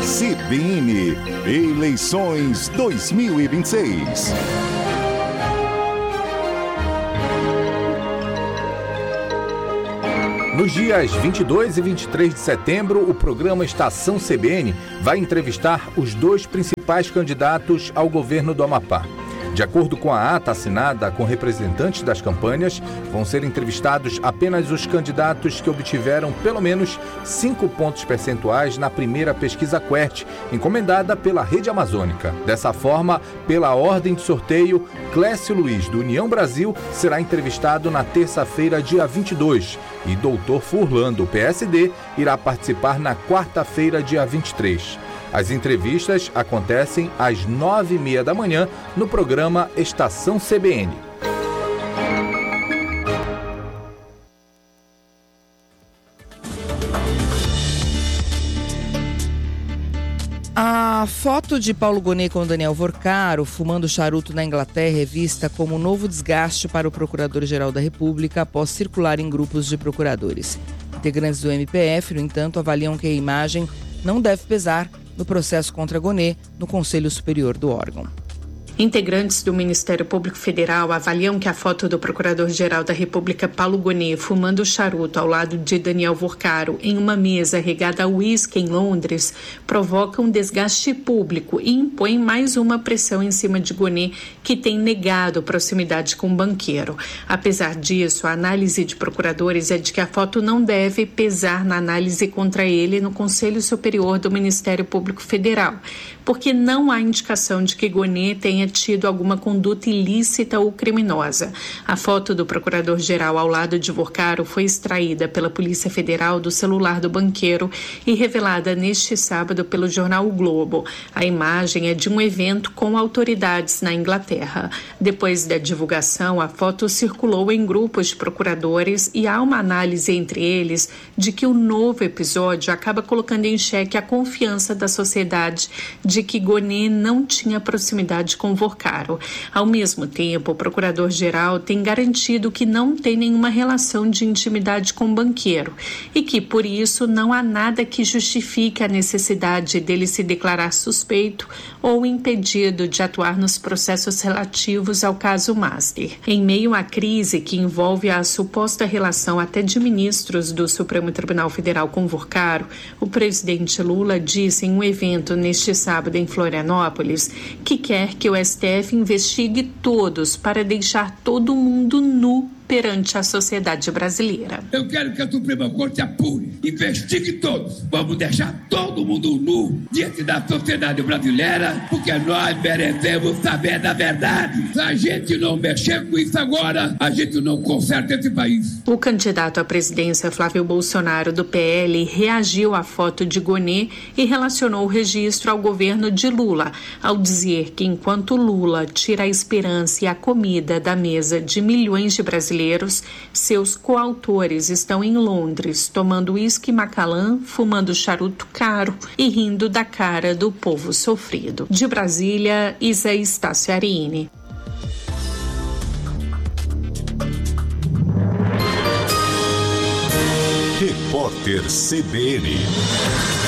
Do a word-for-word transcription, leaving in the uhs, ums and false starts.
C B N, eleições dois mil e vinte e seis. Nos dias vinte e dois e vinte e três de setembro, o programa Estação C B N vai entrevistar os dois principais candidatos ao governo do Amapá. De acordo com a ata assinada com representantes das campanhas, vão ser entrevistados apenas os candidatos que obtiveram pelo menos cinco pontos percentuais na primeira pesquisa QUERT, encomendada pela Rede Amazônica. Dessa forma, pela ordem de sorteio, Clécio Luiz, do União Brasil, será entrevistado na terça-feira, dia vinte e dois, e doutor Furlan, do P S D, irá participar na quarta-feira, dia vinte e três. As entrevistas acontecem às nove e meia da manhã no programa Estação C B N. A foto de Paulo Gonet com Daniel Vorcaro fumando charuto na Inglaterra é vista como um novo desgaste para o Procurador-Geral da República após circular em grupos de procuradores. Integrantes do M P F, no entanto, avaliam que a imagem não deve pesar no processo contra Gonet no Conselho Superior do órgão. Integrantes do Ministério Público Federal avaliam que a foto do Procurador-Geral da República Paulo Gonet fumando charuto ao lado de Daniel Vorcaro em uma mesa regada a uísque em Londres provoca um desgaste público e impõe mais uma pressão em cima de Gonet, que tem negado proximidade com o banqueiro. Apesar disso, a análise de procuradores é de que a foto não deve pesar na análise contra ele no Conselho Superior do Ministério Público Federal, porque não há indicação de que Gonet tenha tido alguma conduta ilícita ou criminosa. A foto do procurador-geral ao lado de Vorcaro foi extraída pela Polícia Federal do celular do banqueiro e revelada neste sábado pelo jornal O Globo. A imagem é de um evento com autoridades na Inglaterra. Depois da divulgação, a foto circulou em grupos de procuradores e há uma análise entre eles de que o novo episódio acaba colocando em xeque a confiança da sociedade de que Gonet não tinha proximidade com Vorcaro. Ao mesmo tempo, o procurador-geral tem garantido que não tem nenhuma relação de intimidade com o banqueiro e que, por isso, não há nada que justifique a necessidade dele se declarar suspeito ou impedido de atuar nos processos relativos ao caso Master. Em meio à crise que envolve a suposta relação até de ministros do Supremo Tribunal Federal com Vorcaro, o presidente Lula disse em um evento neste sábado em Florianópolis que quer que o S T F investigue todos para deixar todo mundo nu perante a sociedade brasileira. Eu quero que a Suprema Corte apure, investigue todos. Vamos deixar todo mundo nu diante da sociedade brasileira, porque nós merecemos saber da verdade. Se a gente não mexer com isso agora, a gente não conserta esse país. O candidato à presidência, Flávio Bolsonaro, do P L, reagiu à foto de Gonet e relacionou o registro ao governo de Lula, ao dizer que enquanto Lula tira a esperança e a comida da mesa de milhões de brasileiros, seus coautores estão em Londres, tomando uísque Macallan, fumando charuto caro e rindo da cara do povo sofrido. De Brasília, Isa Estaciarini. Repórter C B N.